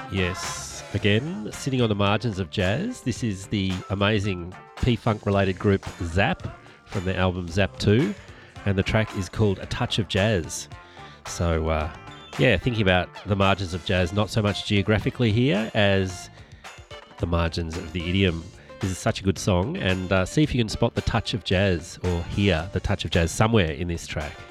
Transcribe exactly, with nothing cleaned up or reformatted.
Yes, again, sitting on the margins of jazz. This is the amazing P-Funk related group Zap from their album Zap two, and the track is called A Touch of Jazz. So, uh, yeah, thinking about the margins of jazz, not so much geographically here as the margins of the idiom. This is such a good song, and uh, see if you can spot the touch of jazz or hear the touch of jazz somewhere in this track.